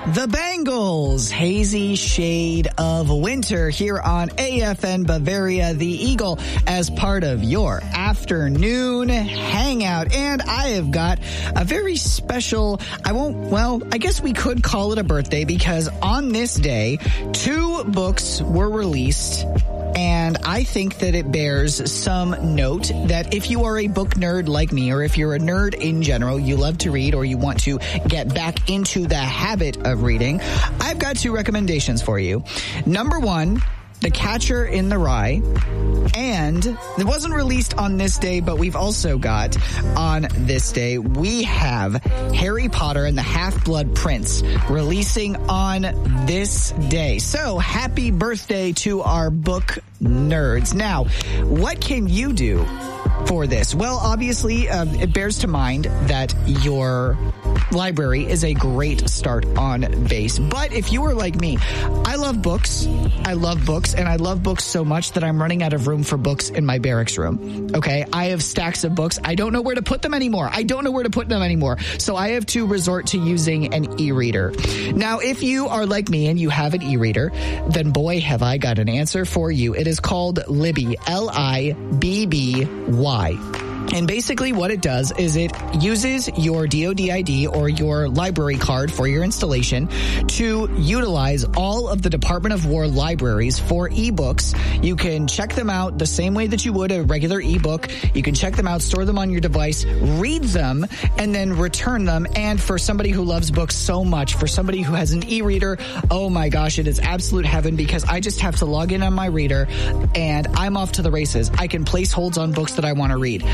The Bangles, Hazy Shade of Winter here on AFN Bavaria, the Eagle, as part of your afternoon hangout. And I have got a very special, I guess we could call it a birthday, because on this day, 2 books were released. And I think that it bears some note that if you are a book nerd like me, or if you're a nerd in general, you love to read, or you want to get back into the habit of reading, I've got 2 recommendations for you. Number 1, The Catcher in the Rye. And it wasn't released on this day, but we've also got on this day, we have Harry Potter and the Half-Blood Prince releasing on this day. So happy birthday to our book nerds. Now, what can you do for this? Well, obviously, it bears to mind that your library is a great start on base. But if you are like me, I love books. I love books, and I love books so much that I'm running out of room for books in my barracks room. Okay? I have stacks of books. I don't know where to put them anymore. So I have to resort to using an e-reader. Now, if you are like me and you have an e-reader, then boy, have I got an answer for you. It is called Libby, Libby. And basically what it does is it uses your DoD ID or your library card for your installation to utilize all of the Department of War libraries for ebooks. You can check them out the same way that you would a regular ebook. You can check them out, store them on your device, read them, and then return them. And for somebody who loves books so much, for somebody who has an e-reader, oh my gosh, it is absolute heaven, because I just have to log in on my reader and I'm off to the races. I can place holds on books that I want to read.